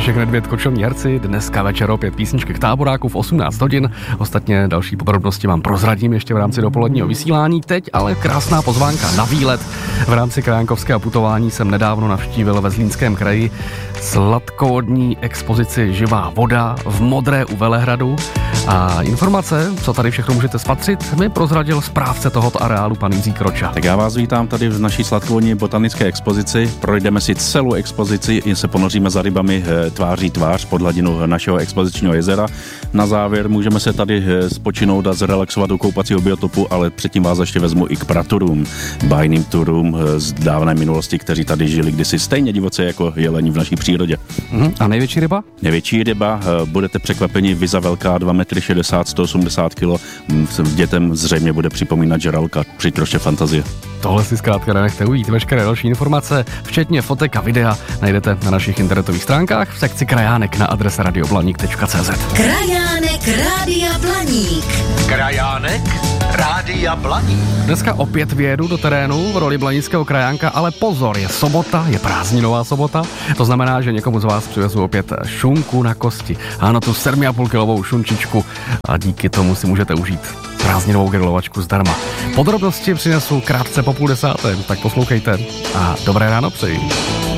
František Nedvěd, Kočovní herci, dneska večer opět písničky k táboráku v 18 hodin. Ostatně další podrobnosti vám prozradím ještě v rámci dopoledního vysílání. Teď ale krásná pozvánka na výlet. V rámci krajánkovského putování jsem nedávno navštívil ve Zlínském kraji sladkovodní expozici Živá voda v Modré u Velehradu. A informace, co tady všechno můžete spatřit, mi prozradil správce tohoto areálu pan Jiří Kroča. Tak já vás vítám tady v naší sladkovodní botanické expozici. Projdeme si celou expozici, se ponoříme za rybami tváří tvář pod hladinu našeho expozičního jezera. Na závěr můžeme se tady spočinout a zrelaxovat u koupacího biotopu, ale předtím vás ještě vezmu i k praturům, bájným turům z dávné minulosti, kteří tady žili kdysi stejně divoce jako jeleni v naší přírodě. A největší ryba? Největší ryba, budete překvapeni, viza velká, 2,60 m, 180 kg. Dětem zřejmě bude připomínat žralka, při troše fantazie. Tohle si zkrátka nenechte ujít. Veškeré další informace, včetně fotek a videa, najdete na našich internetových stránkách v sekci Krajánek na adrese radioblaník.cz. Krajánek Rádia Blaník. Krajánek Rádia Blaník. Dneska opět vyjedu do terénu v roli blaníckého krajánka, ale pozor, je sobota, je prázdninová sobota. To znamená, že někomu z vás přivezu opět šunku na kosti. Ano, tu 7,5 kilovou šunčičku a díky tomu si můžete užít prázdninovou grilovačku zdarma. Podrobnosti přinesu krátce po 9:30, tak poslouchejte a dobré ráno přeji.